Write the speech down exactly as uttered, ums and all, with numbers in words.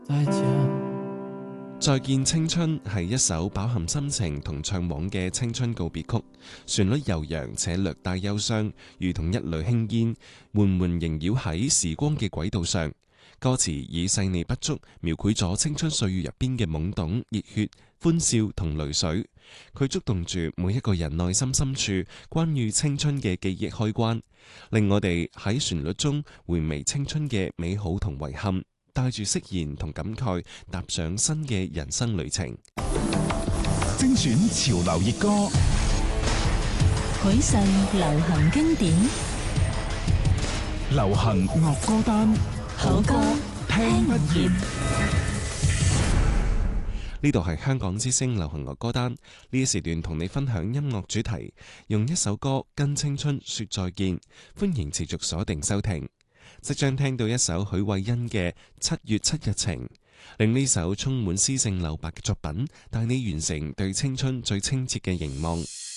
再見。 再見青春係一首飽含深情同悵惘嘅青春告別曲，旋律悠揚且略帶憂傷，如同一縷輕煙，緩緩縈繞喺時光嘅軌道上。歌詞以細膩不足描繪咗青春歲月入邊嘅懵懂、熱血、歡笑同淚水，佢觸動住每一個人內心深處關於青春嘅記憶開關，令我哋喺旋律中回味青春嘅美好同遺憾，帶住釋然同感慨，踏上新嘅人生旅程。 精選潮流熱歌， 繪上流行經典， 流行樂歌單， 好歌聽不厭。 呢度係香港之聲流行樂歌單，呢一時段同你分享音樂主題，用一首歌跟青春說再見。歡迎持續鎖定收聽。即將聽到一首許慧欣嘅《七月七日情》，令呢首充滿詩性留白嘅作品帶你完成對青春最清澈嘅凝望。